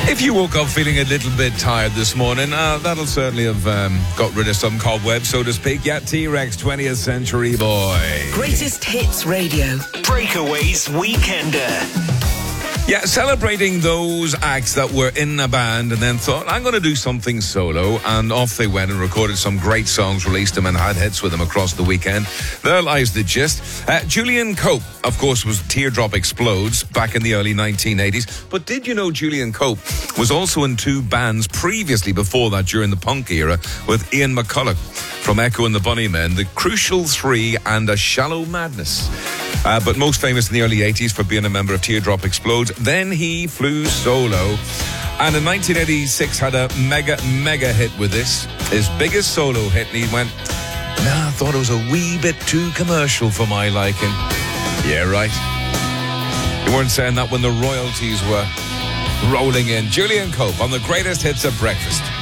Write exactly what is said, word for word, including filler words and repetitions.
If you woke up feeling a little bit tired this morning, uh, that'll certainly have um, got rid of some cobwebs, so to speak. Yeah, T-Rex, twentieth Century Boy. Greatest Hits Radio. Breakaways Weekender. Yeah, celebrating those acts that were in a band and then thought, I'm going to do something solo. And off they went and recorded some great songs, released them and had hits with them across the weekend. There lies the gist. Uh, Julian Cope, of course, was Teardrop Explodes back in the early nineteen eighties. But did you know Julian Cope was also in two bands previously before that during the punk era with Ian McCulloch from Echo and the Bunnymen, The Crucial Three and A Shallow Madness. Uh, but most famous in the early eighties for being a member of Teardrop Explodes. Then he flew solo and in nineteen eighty-six had a mega, mega hit with this. His biggest solo hit, and he went, nah, I thought it was a wee bit too commercial for my liking. Yeah, right. You weren't saying that when the royalties were rolling in. Julian Cope on the greatest hits of breakfast.